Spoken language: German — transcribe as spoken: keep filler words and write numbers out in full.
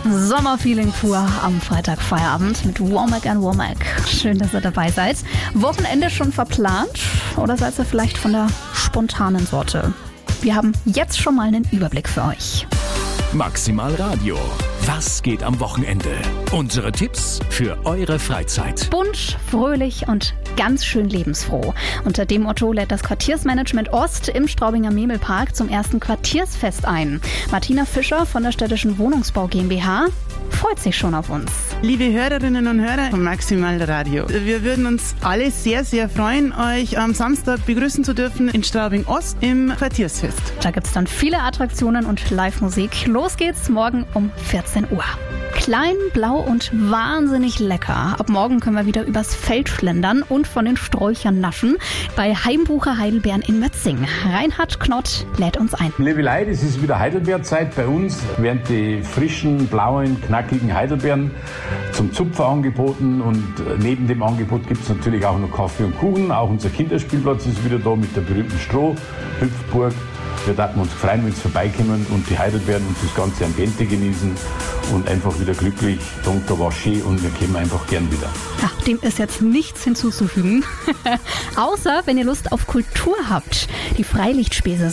Sommerfeeling pur am Freitagfeierabend mit Womack and Womack. Schön, dass ihr dabei seid. Wochenende schon verplant oder seid ihr vielleicht von der spontanen Sorte? Wir haben jetzt schon mal einen Überblick für euch. Maximal Radio. Was geht am Wochenende? Unsere Tipps für eure Freizeit. Bunt, fröhlich und ganz schön lebensfroh. Unter dem Motto lädt das Quartiersmanagement Ost im Straubinger Memel-Park zum ersten Quartiersfest ein. Martina Fischer von der Städtischen Wohnungsbau GmbH freut sich schon auf uns. Liebe Hörerinnen und Hörer von Maximal Radio, wir würden uns alle sehr, sehr freuen, euch am Samstag begrüßen zu dürfen in Straubing Ost im Quartiersfest. Da gibt es dann viele Attraktionen und Live-Musik. Los geht's morgen um vierzehn Uhr. Klein, blau und wahnsinnig lecker. Ab morgen können wir wieder übers Feld schlendern und von den Sträuchern naschen bei Heimbucher Heidelbeeren in Mötzing. Reinhard Knott lädt uns ein. Liebe Leute, es ist wieder Heidelbeerzeit bei uns. Werden die frischen, blauen, knackigen Heidelbeeren zum Zupfer angeboten und neben dem Angebot gibt es natürlich auch noch Kaffee und Kuchen. Auch unser Kinderspielplatz ist wieder da mit der berühmten Strohhüpfburg. Wir würden uns freuen, wenn Sie vorbeikommen und die Heidelbeeren und das ganze Ambiente genießen und einfach wieder glücklich. Danke, war schön und wir kommen einfach gern wieder. Ja, dem ist jetzt nichts hinzuzufügen. Außer, wenn ihr Lust auf Kultur habt. Die Freilichtspiele